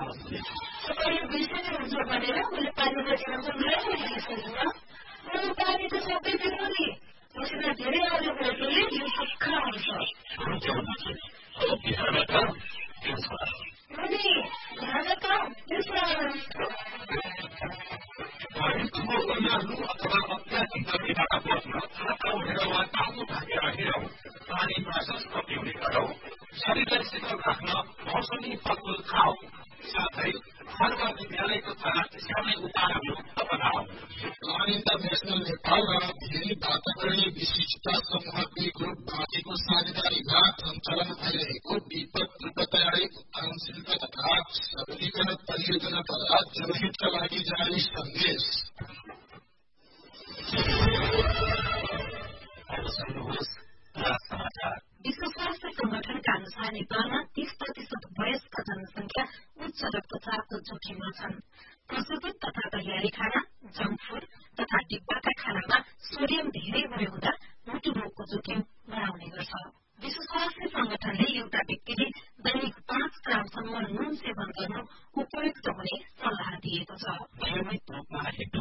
तपाईँ बिर्सेर हुन्छ भनेर मैले पानी बचेर पानी त सबै दिनु नि मसिना धेरै आलु भएकोले यो सुक्खा आउँछ पानी प्रशस्त पिउने गरौँ शरीरलाई शीतल राख्न मौसमी फलफुल खाऊ साथै घरका विद्यालयको थाना त्यसैलाई उतारयुक्त बनाऊ नेशनल नेपाल र धेरै वातावरणीय विशिष्टता समूहकै ग्रुप बाँकेको साझेदारीमा सञ्चालन भइरहेको विपद तयारी उत्पादनशीलता तथा सबलीकरण परियोजनाद्वारा जनहितका लागि जारी सन्देश विश्व स्वास्थ्य संगठनका अनुसार नेपालमा 30% वयस्क जनसंख्या उच्च रक्तचापको जोखिममा छन्। प्रशोधित तथा तयारी खाना, जंक फूड तथा डिब्बाका खानामा सोडियम धेरै हुने हुँदा मुटु रोगको जोखिम बढाउने गर्छ। विश्व स्वास्थ्य संगठनले एउटा व्यक्तिले दैनिक 5 ग्रामसम्म नुन सेवन गर्नु उपयुक्त हुने सल्लाह दिएको छ।